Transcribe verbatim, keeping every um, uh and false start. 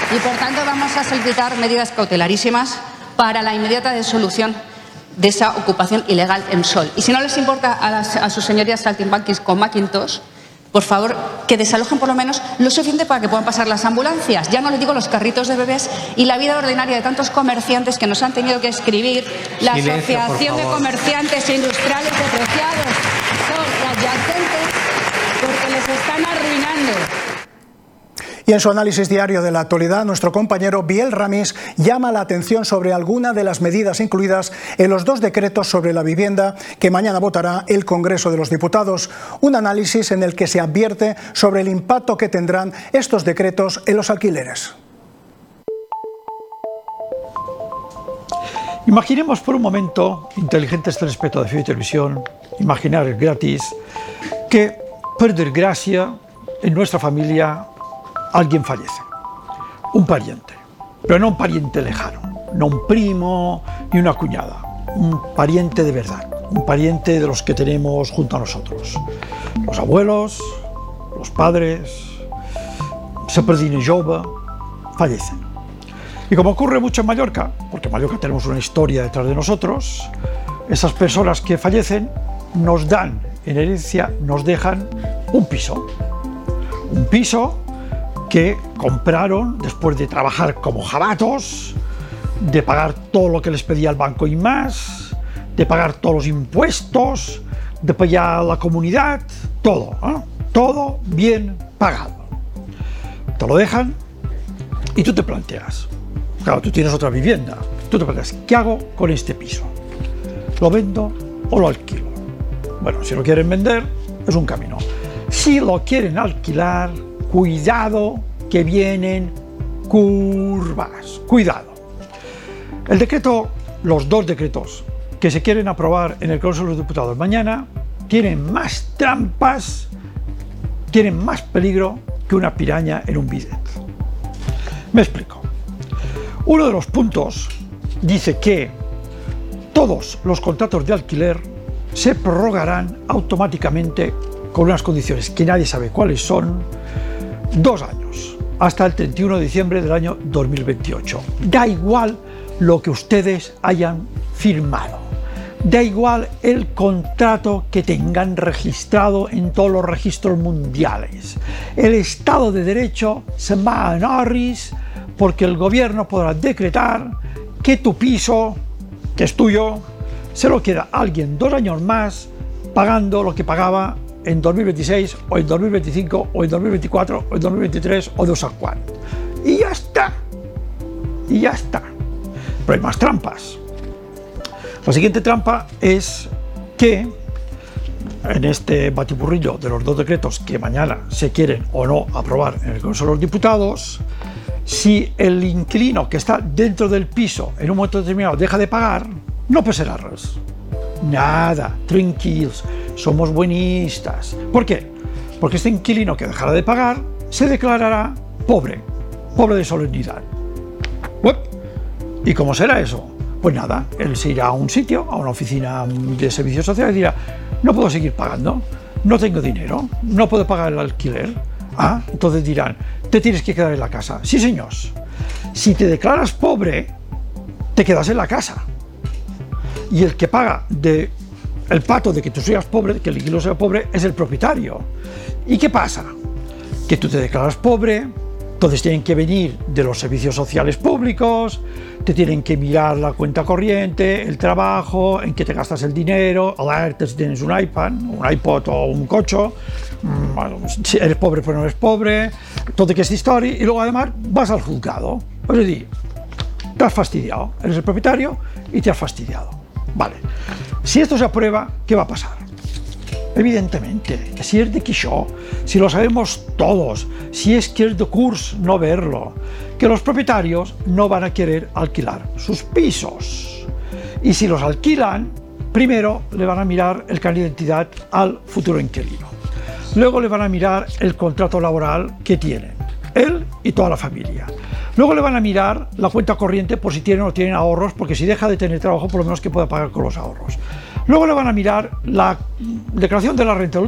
y por tanto vamos a solicitar medidas cautelarísimas para la inmediata disolución de esa ocupación ilegal en Sol. Y si no les importa a, las, a sus señorías saltimbanquis con Macintosh, por favor, que desalojen por lo menos lo suficiente para que puedan pasar las ambulancias. Ya no les digo los carritos de bebés y la vida ordinaria de tantos comerciantes que nos han tenido que escribir la Silencio, Asociación de Comerciantes Industriales Depreciados, Sol y adyacentes, porque les están arruinando. Y en su análisis diario de la actualidad, nuestro compañero Biel Ramis llama la atención sobre alguna de las medidas incluidas en los dos decretos sobre la vivienda que mañana votará el Congreso de los Diputados. Un análisis en el que se advierte sobre el impacto que tendrán estos decretos en los alquileres. Imaginemos por un momento, inteligentes telespectadores de F I B Televisión, imaginar gratis, que, por desgracia, en nuestra familia alguien fallece, un pariente, pero no un pariente lejano, no un primo ni una cuñada, un pariente de verdad, un pariente de los que tenemos junto a nosotros, los abuelos, los padres, se perdine jove, fallecen. Y como ocurre mucho en Mallorca, porque en Mallorca tenemos una historia detrás de nosotros, esas personas que fallecen nos dan en herencia, nos dejan un piso, un piso que compraron después de trabajar como jabatos, de pagar todo lo que les pedía el banco y más, de pagar todos los impuestos, de pagar a la comunidad, todo, ¿eh? Todo bien pagado. Te lo dejan y tú te planteas, claro, tú tienes otra vivienda, tú te planteas, ¿qué hago con este piso? ¿Lo vendo o lo alquilo? Bueno, si lo quieren vender, es un camino. Si lo quieren alquilar, cuidado que vienen curvas, cuidado. El decreto, los dos decretos que se quieren aprobar en el Congreso de los Diputados mañana tienen más trampas, tienen más peligro que una piraña en un bidet. Me explico. Uno de los puntos dice que todos los contratos de alquiler se prorrogarán automáticamente con unas condiciones que nadie sabe cuáles son, dos años, hasta el treinta y uno de diciembre del año dos mil veintiocho. Da igual lo que ustedes hayan firmado, da igual el contrato que tengan registrado en todos los registros mundiales. El Estado de Derecho se va a Norris porque el gobierno podrá decretar que tu piso, que es tuyo, se lo queda alguien dos años más pagando lo que pagaba en dos mil veintiséis, o en dos mil veinticinco, o en dos mil veinticuatro, o en dos mil veintitrés, o de San Juan. Y ya está. Y ya está. Pero hay más trampas. La siguiente trampa es que en este batiburrillo de los dos decretos que mañana se quieren o no aprobar en el Congreso de los Diputados, si el inquilino que está dentro del piso en un momento determinado deja de pagar, no pasará res. Nada, tranquilos, somos buenistas. ¿Por qué? Porque este inquilino que dejará de pagar se declarará pobre, pobre de solemnidad. ¿Y cómo será eso? Pues nada, él se irá a un sitio, a una oficina de servicios sociales y dirá, no puedo seguir pagando, no tengo dinero, no puedo pagar el alquiler. Ah, entonces dirán, te tienes que quedar en la casa. Sí, señor. Si te declaras pobre, te quedas en la casa. Y el que paga de el pato de que tú seas pobre, que el inquilino sea pobre, es el propietario. ¿Y qué pasa? Que tú te declaras pobre, entonces tienen que venir de los servicios sociales públicos, te tienen que mirar la cuenta corriente, el trabajo, en qué te gastas el dinero, alerta si tienes un iPad, un iPod o un coche, bueno, si eres pobre pues no eres pobre, toda esta historia, y luego además vas al juzgado. Es decir, te has fastidiado, eres el propietario y te has fastidiado. Vale, si esto se aprueba, ¿qué va a pasar? Evidentemente, si es de Quixó, si lo sabemos todos, si es que es de curs no verlo, que los propietarios no van a querer alquilar sus pisos. Y si los alquilan, primero le van a mirar el carnet de identidad al futuro inquilino. Luego le van a mirar el contrato laboral que tienen, él y toda la familia. Luego le van a mirar la cuenta corriente por si tienen o no tienen ahorros, porque si deja de tener trabajo, por lo menos que pueda pagar con los ahorros. Luego le van a mirar la declaración de la renta